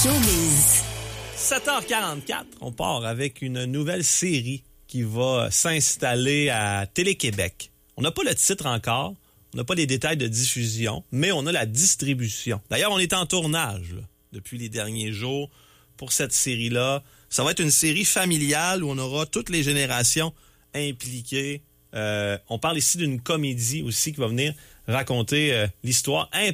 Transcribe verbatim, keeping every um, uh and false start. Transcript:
Showbiz. sept heures quarante-quatre, on part avec une nouvelle série qui va s'installer à Télé-Québec. On n'a pas le titre encore, on n'a pas les détails de diffusion, mais on a la distribution. D'ailleurs, on est en tournage là, depuis les derniers jours pour cette série-là. Ça va être une série familiale où on aura toutes les générations impliquées. Euh, on parle ici d'une comédie aussi qui va venir raconter euh, l'histoire